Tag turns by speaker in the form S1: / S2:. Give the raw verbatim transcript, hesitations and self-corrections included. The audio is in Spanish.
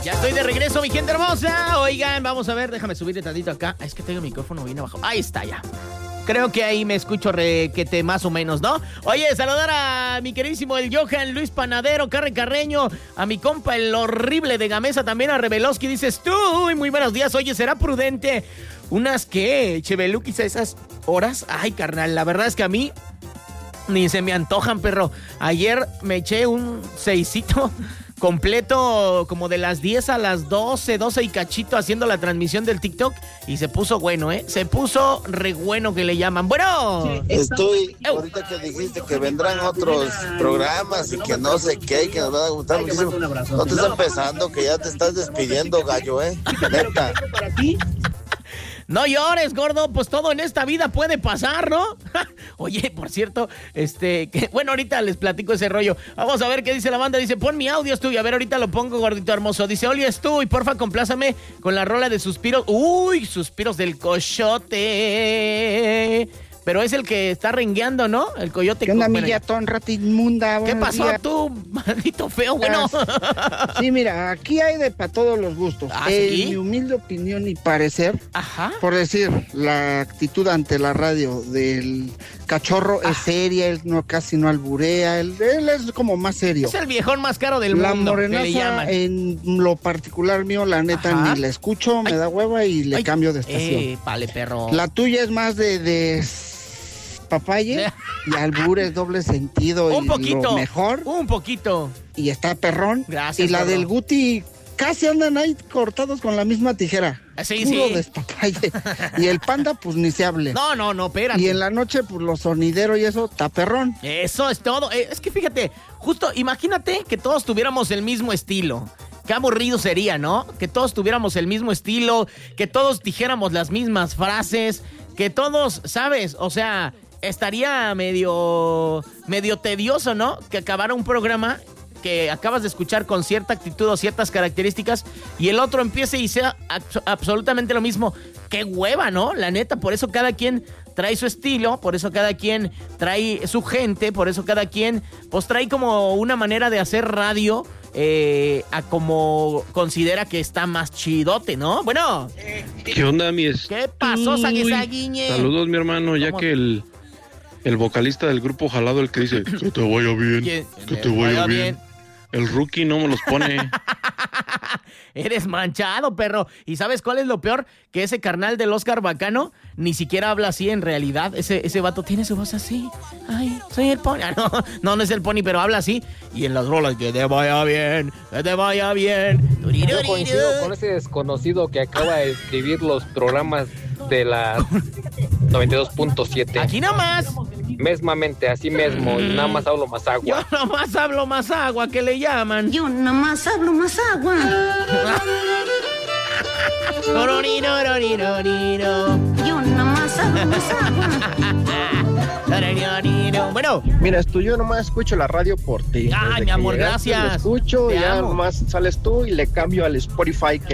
S1: Ya estoy de regreso, mi gente hermosa. Oigan, vamos a ver, déjame subirle tantito acá. Es que tengo el micrófono bien abajo. Ahí está ya. Creo que ahí me escucho requete más o menos, ¿no? Oye, saludar a mi queridísimo el Johan Luis Panadero, Carre Carreño, a mi compa el horrible de Gamesa, también a Rebeloski, dices tú. Muy buenos días. Oye, ¿será prudente unas qué, cheveluquis a esas horas? Ay, carnal, la verdad es que a mí ni se me antojan, perro. Ayer me eché un seisito completo como de las diez a las doce, doce y cachito haciendo la transmisión del TikTok y se puso bueno, ¿eh? Se puso re bueno que le llaman. Bueno.
S2: Estoy, ahorita que dijiste que vendrán otros programas y que no sé qué, que nos van a gustar muchísimo. No te estás pensando que ya te estás despidiendo, gallo, ¿eh? Neta.
S1: No llores, gordo, pues todo en esta vida puede pasar, ¿no? Oye, por cierto, este, que, bueno, ahorita les platico ese rollo. Vamos a ver qué dice la banda. Dice, pon mi audio, Stu, y a ver, ahorita lo pongo, gordito hermoso. Dice, oye, Stu, y porfa, complázame con la rola de Suspiros. Uy, Suspiros del Coyote. Pero es el que está rengueando, ¿no? El coyote.
S3: ¿Qué onda, mi gatón, rata inmunda?
S1: ¿Qué pasó
S3: días.
S1: tú, maldito feo? Bueno.
S3: Sí, mira, aquí hay de para todos los gustos.
S1: ¿Ah,
S3: en
S1: sí?
S3: mi humilde opinión y parecer,
S1: Ajá.
S3: por decir, la actitud ante la radio del cachorro
S1: ah.
S3: es seria, él no, casi no alburea, él, él es como más serio.
S1: Es el viejón más caro del
S3: la
S1: mundo, que le
S3: morenaza,
S1: llaman.
S3: en lo particular mío, la neta,
S1: Ajá.
S3: ni la escucho, me
S1: Ay.
S3: da hueva y le
S1: Ay.
S3: cambio de estación.
S1: Eh, vale, perro.
S3: La tuya es más de... de papaye y albures doble sentido
S1: Un
S3: y
S1: poquito.
S3: lo mejor
S1: Un poquito.
S3: y está perrón.
S1: Gracias,
S3: y la
S1: gordo.
S3: del Guti casi andan ahí cortados con la misma tijera.
S1: Sí,
S3: Puro
S1: sí.
S3: despapalle. Y el panda pues ni se hable.
S1: No, no, no, espérate.
S3: Y en la noche pues los sonideros y eso está perrón.
S1: Eso es todo. Eh, es que fíjate, justo imagínate que todos tuviéramos el mismo estilo. Qué aburrido sería, ¿no? Que todos tuviéramos el mismo estilo, que todos dijéramos las mismas frases, que todos, ¿sabes? O sea, estaría medio, medio tedioso, ¿no? Que acabara un programa que acabas de escuchar con cierta actitud o ciertas características y el otro empiece y sea abs- absolutamente lo mismo. Qué hueva, ¿no? La neta, por eso cada quien trae su estilo, por eso cada quien trae su gente, por eso cada quien pues trae como una manera de hacer radio eh, a como considera que está más chidote, ¿no? Bueno.
S4: ¿Qué onda, mi es?
S1: ¿Qué pasó, Saguisaguiñe?
S4: Saludos, mi hermano, ya
S1: ¿Cómo?
S4: que el, el vocalista del grupo Jalado, el que dice, que te vaya bien,
S1: ¿Quién?
S4: que te vaya bien. El rookie no me los pone.
S1: Eres manchado, perro. ¿Y sabes cuál es lo peor? Que ese carnal del Oscar Bacano ni siquiera habla así en realidad. Ese, ese vato tiene su voz así. Ay, soy el pony. Ah, no, no, no es el pony, pero habla así. Y en las rolas, que te vaya bien, que te vaya bien.
S5: Yo coincido con ese desconocido que acaba de escribir los programas de la noventa y dos punto siete.
S1: Aquí nomás.
S5: Mesmamente, así mismo, y nada más hablo más agua.
S1: Yo nomás hablo más agua, que le llaman.
S6: Yo nomás hablo más agua.
S1: Rorinero, rorinero.
S6: Yo nomás hablo más agua.
S1: Bueno.
S7: Mira, tú, yo nomás escucho la radio por ti.
S1: Ay,
S7: Desde
S1: mi
S7: que
S1: amor,
S7: llegaste,
S1: gracias.
S7: Lo escucho,
S1: Te
S7: ya
S1: amo.
S7: nomás sales tú y le cambio al Spotify que